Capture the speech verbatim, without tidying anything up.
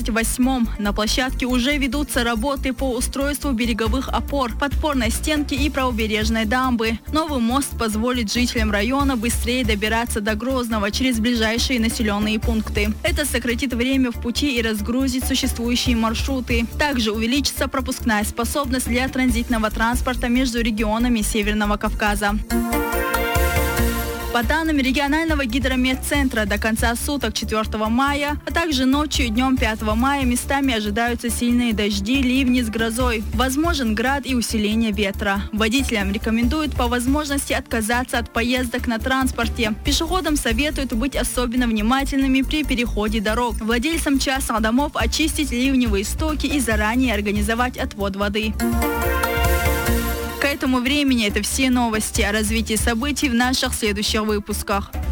тридцать восьмом. На площадке уже ведутся работы по устройству береговых опор, подпорной стенки и правобережной дамбы. Новый мост позволит жителям района быстрее добираться до Грозного через ближайшие населенные пункты. Это сократит время в пути и разгрузит существующие маршруты. Также увеличится пропускная способность для транзитного транспорта между регионами Северного Кавказа. По данным регионального гидрометцентра, до конца суток четвёртого мая, а также ночью и днем пятого мая местами ожидаются сильные дожди, ливни с грозой. Возможен град и усиление ветра. Водителям рекомендуют по возможности отказаться от поездок на транспорте. Пешеходам советуют быть особенно внимательными при переходе дорог. Владельцам частных домов очистить ливневые стоки и заранее организовать отвод воды. К этому времени это все новости. О развитии событий в наших следующих выпусках.